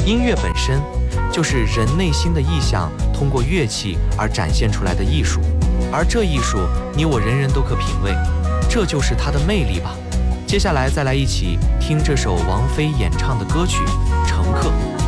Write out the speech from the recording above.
音乐本身就是人内心的意象通过乐器而展现出来的艺术，而这艺术你我人人都可品味，这就是它的魅力吧。接下来再来一起听这首王菲演唱的歌曲《乘客》。